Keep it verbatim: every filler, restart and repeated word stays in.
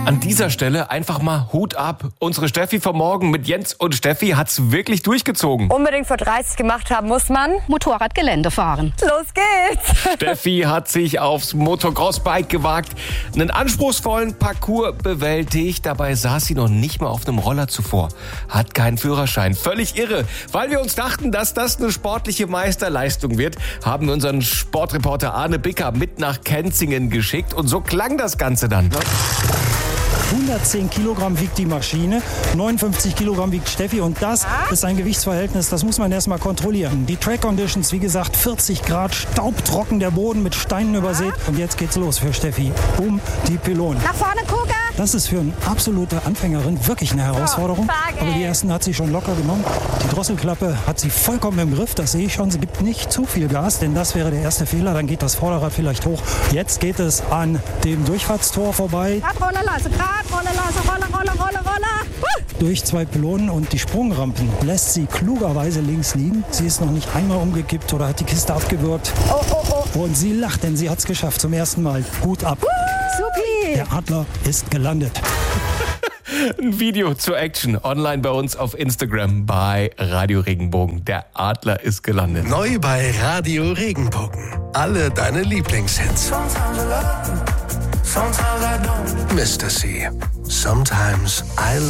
An dieser Stelle einfach mal Hut ab. Unsere Steffi vom Morgen mit Jens und Steffi hat's wirklich durchgezogen. Unbedingt vor dreißig gemacht haben muss man Motorradgelände fahren. Los geht's! Steffi hat sich aufs Motocross-Bike gewagt, einen anspruchsvollen Parcours bewältigt. Dabei saß sie noch nicht mal auf einem Roller zuvor. Hat keinen Führerschein. Völlig irre. Weil wir uns dachten, dass das eine sportliche Meisterleistung wird, haben wir unseren Sportreporter Arne Bicker mit nach Kenzingen geschickt. Und so klang das Ganze dann. hundertzehn Kilogramm wiegt die Maschine, neunundfünfzig Kilogramm wiegt Steffi und das ist ein Gewichtsverhältnis, das muss man erstmal kontrollieren. Die Track Conditions, wie gesagt, vierzig Grad, staubtrocken, der Boden mit Steinen übersät und jetzt geht's los für Steffi um die Pylonen. Nach vorne gucken! Das ist für eine absolute Anfängerin wirklich eine Herausforderung, aber die ersten hat sie schon locker genommen. Die Drosselklappe hat sie vollkommen im Griff, das sehe ich schon. Sie gibt nicht zu viel Gas, denn das wäre der erste Fehler, dann geht das Vorderrad vielleicht hoch. Jetzt geht es an dem Durchfahrtstor vorbei. Grad rollen lassen, grad rollen lassen, rolle, rolle, rolle, rolle. Durch zwei Pylonen und die Sprungrampen lässt sie klugerweise links liegen. Sie ist noch nicht einmal umgekippt oder hat die Kiste abgewürgt. Oh, oh, oh. Und sie lacht, denn sie hat es geschafft zum ersten Mal. Hut ab. Supi! Der Adler ist gelandet. Ein Video zur Action online bei uns auf Instagram bei Radio Regenbogen. Der Adler ist gelandet. Neu bei Radio Regenbogen. Alle deine Lieblingshits. Mister C. Sometimes I